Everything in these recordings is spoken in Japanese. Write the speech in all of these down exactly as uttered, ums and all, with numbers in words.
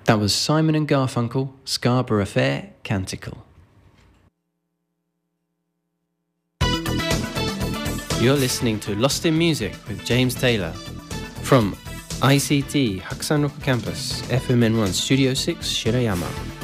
That was Simon and Garfunkel, Scarborough Fair Canticle. You're listening to Lost in Music with James Taylor from I C T Hakusan-Roku Campus, F M N one Studio six, Shirayama.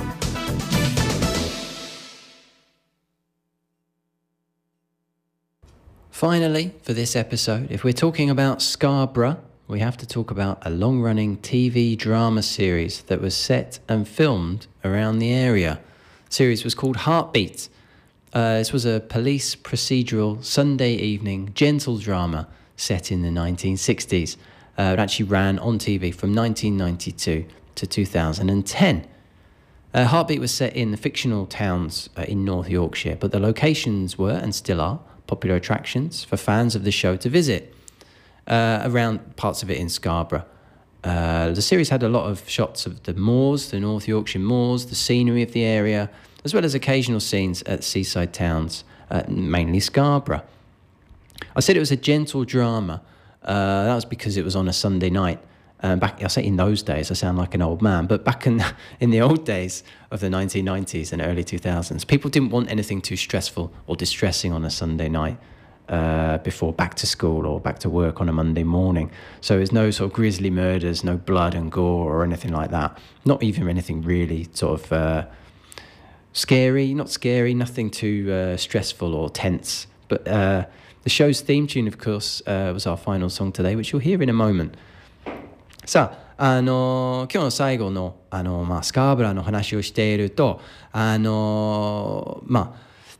Finally, for this episode, if we're talking about Scarborough, we have to talk about a long-running T V drama series that was set and filmed around the area. The series was called Heartbeat. Uh, this was a police procedural Sunday evening gentle drama set in the nineteen sixties. Uh, it actually ran on T V from nineteen ninety-two to two thousand ten. Uh, Heartbeat was set in the fictional towns uh, in North Yorkshire, but the locations were, and still are, popular attractions for fans of the show to visit, uh, around parts of it in Scarborough. Uh, the series had a lot of shots of the moors, the North Yorkshire moors, the scenery of the area, as well as occasional scenes at seaside towns, uh, mainly Scarborough. I said it was a gentle drama. Uh, that was because it was on a Sunday night. Uh, back, I say in those days, I sound like an old man, but back in, in the old days of the nineteen nineties and early two thousands, people didn't want anything too stressful or distressing on a Sunday night uh, before back to school or back to work on a Monday morning. So there's no sort of grisly murders, no blood and gore or anything like that. Not even anything really sort of uh, scary, not scary, nothing too uh, stressful or tense. But uh, the show's theme tune, of course, uh, was our final song today, which you'll hear in a moment. さあ、あのー、今日の最後の、あのーまあ、スカーブラの話をしていると、あのー、まあ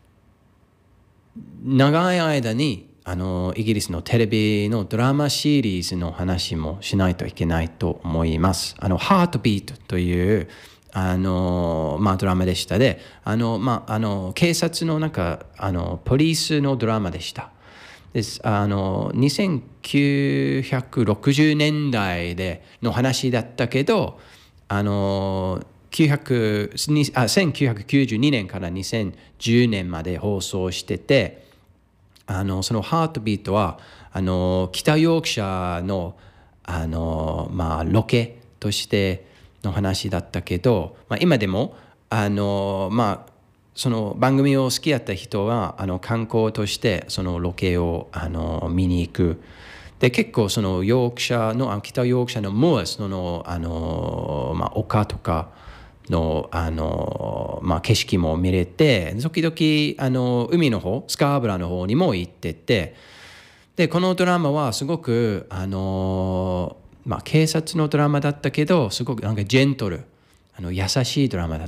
長い間に、あのー、イギリスのテレビのドラマシリーズの話もしないといけないと思います。あのハートビートというあの、まあ、ドラマでしたで、あの、まあ、あの警察のなんかあのポリスのドラマでした。ですあのせんきゅうひゃくろくじゅうねんだいでの話だったけど、あのきゅうひゃくあせんきゅうひゃくきゅうじゅうにねんからにせんじゅうねんまで放送してて、あのそのハートビートはあの北ヨークシャーのあの、まあ、ロケとしての話だったけど、まあ、今でもあのまあその番組を好きだった人はあの観光としてそのロケをあの見に行く。で結構そのヨークシャーの北ヨークシャーのモアスのあの、まあ、丘とかのあの、まあ、景色も見れて、時々あの海の方スカーブラの方にも行ってて、でこのドラマはすごくあの、まあ、警察のドラマだったけどすごくなんかジェントルあの優しいドラマだって。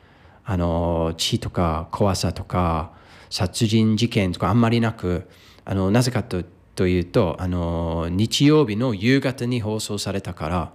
あの血とか怖さとか殺人事件とかあんまりなく、あのなぜかと、というとあの日曜日の夕方に放送されたから、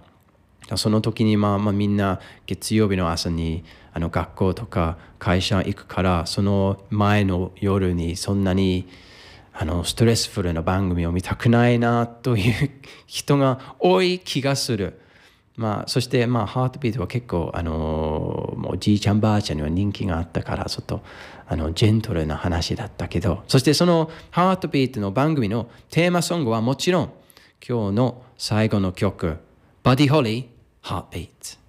その時に、まあまあ、みんな月曜日の朝にあの学校とか会社行くから、その前の夜にそんなにあのストレスフルな番組を見たくないなという人が多い気がする。まあ、そして、まあ、ハートビートは結構、あのもうじいちゃんばあちゃんには人気があったから、ちょっとあのジェントルな話だったけど、そしてそのハートビートの番組のテーマソングはもちろん今日の最後の曲、バディ・ホリー、ハートビート。